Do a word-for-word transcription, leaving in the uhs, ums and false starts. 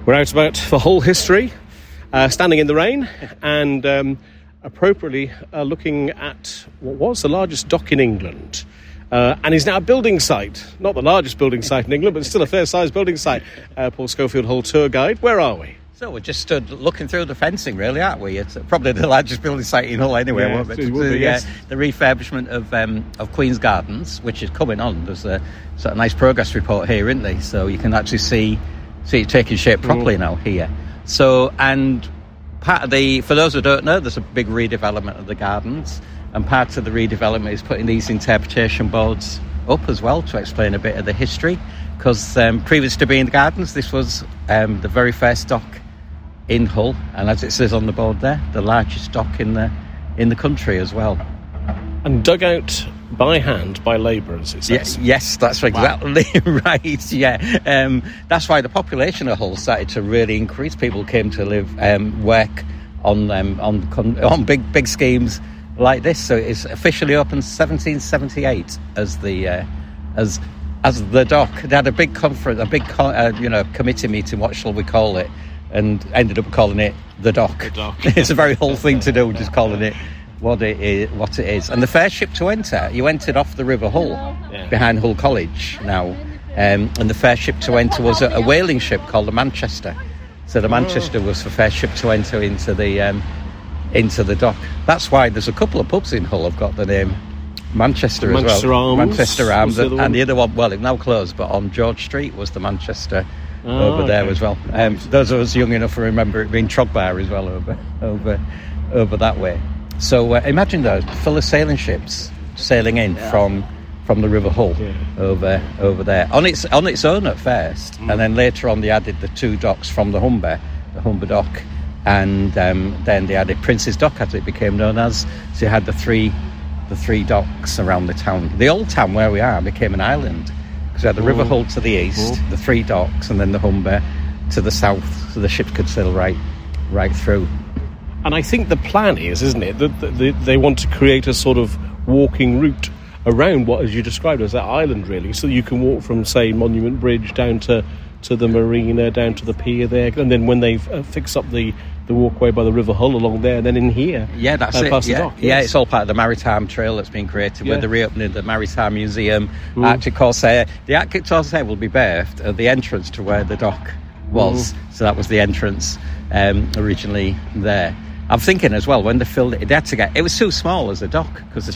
We're out about for Hull history, uh, standing in the rain and um, appropriately uh, looking at what was the largest dock in England uh, and is now a building site. Not the largest building site in England, but still a fair-sized building site. Uh, Paul Schofield, Hull tour guide. Where are we? So we're just stood looking through the fencing, really, aren't we? It's probably the largest building site in Hull anyway, yeah, won't it? it will the, be, yes. uh, the refurbishment of um, of Queen's Gardens, which is coming on. There's a sort of nice progress report here, isn't there? So you can actually see see it taking shape properly mm. now here. So, and part of the, for those who don't know, there's a big redevelopment of the gardens, and part of the redevelopment is putting these interpretation boards up as well to explain a bit of the history. Because um, previous to being the gardens, this was um, the very first dock in Hull, and as it says on the board there, the largest dock in the in the country as well. And dug out by hand by labourers, it says. Yes, yes, that's exactly wow. right. Yeah, um, that's why the population of Hull started to really increase. People came to live, um, work on um, on on big big schemes like this. So it's officially opened seventeen seventy-eight as the uh, as as the dock. They had a big conference, a big co- uh, you know committee meeting. What shall we call it? And ended up calling it the dock. The dock. It's a very Hull thing to do, just calling it what it is. What it is. And the first ship to enter, you entered off the River Hull, yeah. behind Hull College now. Um, and the first ship to enter was a, a whaling ship called the Manchester. So the Manchester was the first ship to enter into the um, into the dock. That's why there's a couple of pubs in Hull have got the name Manchester, Manchester as well. Arms. Manchester Arms. The and the other one, well, it's now closed, but on George Street was the Manchester. Oh, over there okay. as well. Um, those of us young enough to remember it being Trogbar as well over over over that way. So uh, imagine those full of sailing ships sailing in yeah. from from the River Hull yeah. over over there on its on its own at first, mm. and then later on they added the two docks from the Humber, the Humber Dock, and um, then they added Prince's Dock as it became known as. So you had the three the three docks around the town. The old town where we are became an island. Because we had the River Hull to the east, Ooh. the three docks, and then the Humber to the south, so the ships could sail right, right through. And I think the plan is, isn't it, that the, they want to create a sort of walking route around what, as you described, as that island, really, so you can walk from, say, Monument Bridge down to, to the marina, down to the pier there, and then when they uh, fix up the, the walkway by the River Hull along there, and then in here, yeah, that's uh, it. past Yeah. the dock. Yes. Yeah, it's all part of the Maritime Trail that's been created yeah. with the reopening of the Maritime Museum. Mm. Arctic Corsair, the Arctic Corsair will be berthed at the entrance to where the dock was. Mm. So that was the entrance um, originally there. I'm thinking as well, when they filled it, they had to get, it was too small as a dock because the